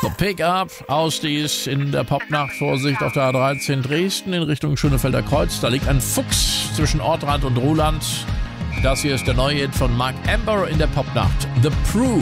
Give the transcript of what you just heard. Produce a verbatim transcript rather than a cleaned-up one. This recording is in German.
The Pickup, Ausdies in der Popnacht. Vorsicht auf der A dreizehn Dresden in Richtung Schönefelder Kreuz. Da liegt ein Fuchs zwischen Ortrand und Ruhland. Das hier ist der neue Hit von Mark Amber in der Popnacht. The Proof.